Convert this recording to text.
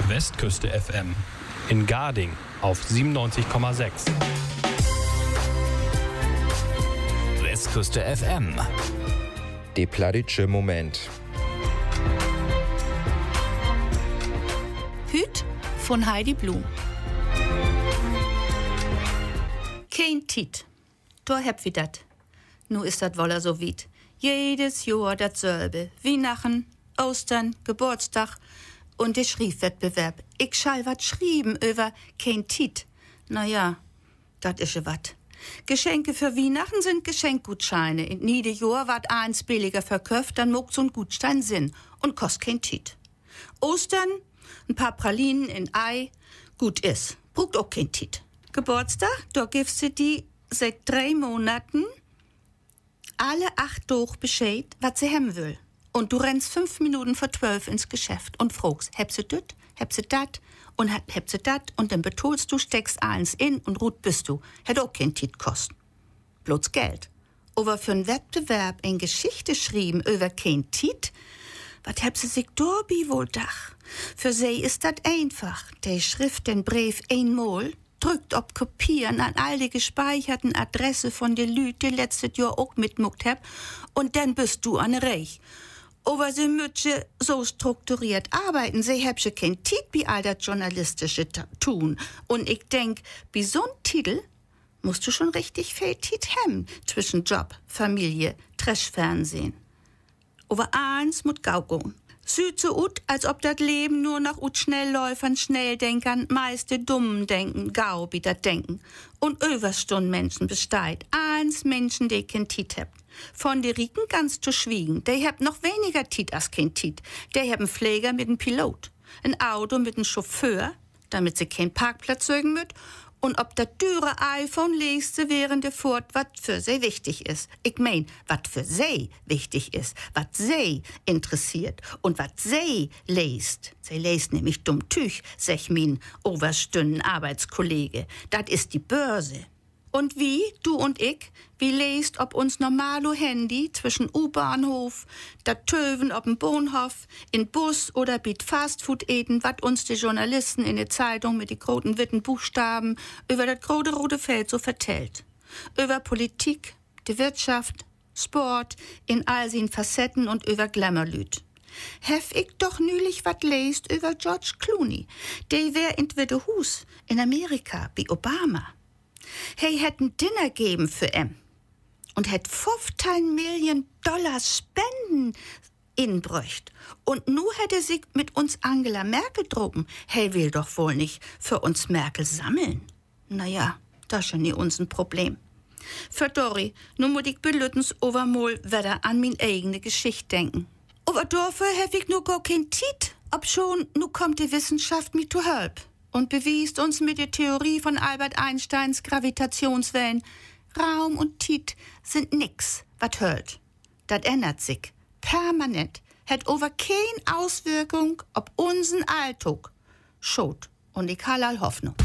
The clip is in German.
Westküste FM. In Garding auf 97,6. Westküste FM. Der plattdeutsche Moment. Hüt von Heidi Blum. Kein Tiet. Da heb wie dat. Nu ist dat woller so weit. Jedes Jahr dasselbe. Weihnachten, Ostern, Geburtstag und der Schriefwettbewerb. Ich schall wat schrieben über kein Tiet. Naja, dat ische wat. Geschenke für Weihnachten sind Geschenkgutscheine. In niede Jahr wat eins billiger verkauft, dann mogt so'n Gutschein Sinn und kost kein Tiet. Ostern, ein paar Pralinen in Ei, gut is. Brugt auch kein Tiet. Geburtstag, da gibst du die seit 3 Monaten alle 8 durch Bescheid, was sie haben will. Und du rennst 5 Minuten vor 12 ins Geschäft und fragst, heb sie düt, heb sie dat und heb sie dat und dann betolst du, steckst eins in und ruht bist du. Hätt auch kein Tiet kosten. Bloß Geld. Aber für einen Wettbewerb in Geschichte schrieben über kein Tiet, wat heb sie sich dorbi wohl dach? Für sie ist dat einfach. Der Schrift den Brief einmal, drückt ob Kopieren an all die gespeicherten Adresse von de Lüt, die letztes Jahr auch mitmuckt hab, und dann bist du an Reich. Aber sie mütze so strukturiert arbeiten, sie hebsche kein Tiet wie all das Journalistische tun. Und ich denk, bei so'n Titel musst du schon richtig viel Tiet haben zwischen Job, Familie, Trash-Fernsehen. Aber eins mut gaugon. Süd so ut, als ob das Leben nur nach ut Schnellläufern, Schnelldenkern, meiste Dummen denken, gau wie dat denken. Und Überstunden Menschen besteht. Eins Menschen, die kein Tiet hebt. Von de Riken ganz zu schwiegen. Die hebt noch weniger Tiet als kein Tiet. Die hebben Pfleger mit einem Pilot. Ein Auto mit einem Chauffeur, damit sie keinen Parkplatz zögen müt. Und ob das dürre iPhone liest sie während der Fahrt, was für sie wichtig ist. Ich mein, was für sie wichtig ist, was sie interessiert und was sie liest. Sie liest nämlich dumm Tüch, sech min Oberstünden Arbeitskollege. Das ist die Börse. Und wie, du und ich, wie lest ob uns normalo Handy zwischen U-Bahnhof, dat Töven ob'n Bahnhof, in Bus oder biet Fastfood eten, wat uns die Journalisten in der Zeitung mit die großen witten Buchstaben über das große rote Feld so vertellt. Über Politik, die Wirtschaft, Sport, in all seinen Facetten und über Glamourlüt. Hef ich doch nülich wat lest über George Clooney, der wär in Witte Hus in Amerika wie Obama. Hey, hätten Dinner geben für und hätt 15 Millionen $ Spenden inbrücht. Und nu hätte sie mit uns Angela Merkel droben. Hey, will doch wohl nicht für uns Merkel sammeln. Naja, das ist ja nie unser Problem. Für Dori, nu muss ich belüttens overmol wieder an min eigene Geschichte denken. Aber dafür hef ich nur gar kein Tiet, ob schon nu kommt die Wissenschaft mir zu help. Und bewiest uns mit der Theorie von Albert Einsteins Gravitationswellen, Raum und Tiet sind nix, wat hört. Dat ändert sich permanent, hat over keine Auswirkung ob unseren Alltag. Schot und ich hallal Hoffnung.